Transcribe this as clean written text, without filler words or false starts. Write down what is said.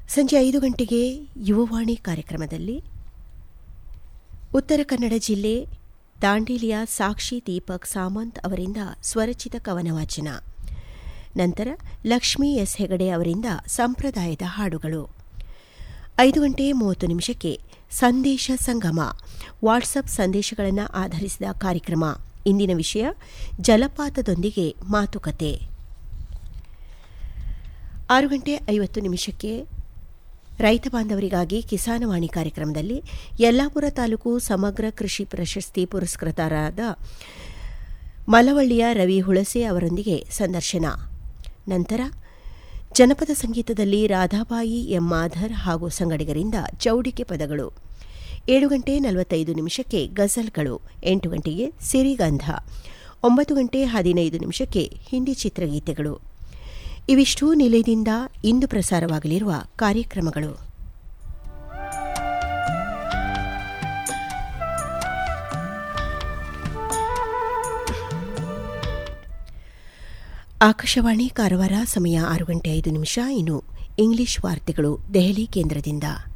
ಸಂಜೆ 5 ಗಂಟೆಗೆ ಯುವವಾಣಿ ಕಾರ್ಯಕ್ರಮದಲ್ಲಿ ಉತ್ತರ ಕನ್ನಡ ಜಿಲ್ಲೆ ದಾಂಡೇಲಿಯ ಸಾಕ್ಷಿ ದೀಪಕ್ ಸಾಮಂತ್ ಅವರಿಂದ ಸ್ವರಚಿತ ಕವನ ವಾಚನ. ನಂತರ ಲಕ್ಷ್ಮೀ ಎಸ್ ಹೆಗಡೆ ಅವರಿಂದ ಸಂಪ್ರದಾಯದ ಹಾಡುಗಳು. 5 ಗಂಟೆ 30 ನಿಮಿಷಕ್ಕೆ ಸಂದೇಶ ಸಂಗಮ, ವಾಟ್ಸಪ್ ಸಂದೇಶಗಳನ್ನು ಆಧರಿಸಿದ ಕಾರ್ಯಕ್ರಮ. ಇಂದಿನ ವಿಷಯ ಜಲಪಾತದೊಂದಿಗೆ ಮಾತುಕತೆ. 6 ಗಂಟೆ 50 ನಿಮಿಷಕ್ಕೆ ರೈತ ಬಾಂಧವರಿಗಾಗಿ ಕಿಸಾನವಾಣಿ ಕಾರ್ಯಕ್ರಮದಲ್ಲಿ ಯಲ್ಲಾಪುರ ತಾಲೂಕು ಸಮಗ್ರ ಕೃಷಿ ಪ್ರಶಸ್ತಿ ಪುರಸ್ಕೃತರಾದ ಮಲವಳ್ಳಿಯ ರವಿ ಹುಳಸೆ ಅವರೊಂದಿಗೆ ಸಂದರ್ಶನ. ನಂತರ ಜನಪದ ಸಂಗೀತದಲ್ಲಿ ರಾಧಾಬಾಯಿ ಎಂ ಮಾಧರ್ ಹಾಗೂ ಸಂಗಡಿಗರಿಂದ ಚೌಡಿಕೆ ಪದಗಳು. 7 ಗಂಟೆ 45 ನಿಮಿಷಕ್ಕೆ ಗಜಲ್ಗಳು. 8 ಗಂಟೆಗೆ ಸಿರಿಗಂಧ. 9 ಗಂಟೆ 15 ನಿಮಿಷಕ್ಕೆ ಹಿಂದಿ ಚಿತ್ರಗೀತೆಗಳು. ಇವಿಷ್ಟು ನಿಲಯದಿಂದ ಇಂದು ಪ್ರಸಾರವಾಗಲಿರುವ ಕಾರ್ಯಕ್ರಮಗಳು. ಆಕಾಶವಾಣಿ ಕಾರವಾರ. ಸಮಯ 6 ಗಂಟೆ 5 ನಿಮಿಷ. ಇನ್ನು ಇಂಗ್ಲಿಷ್ ವಾರ್ತೆಗಳು ದೆಹಲಿ ಕೇಂದ್ರದಿಂದ.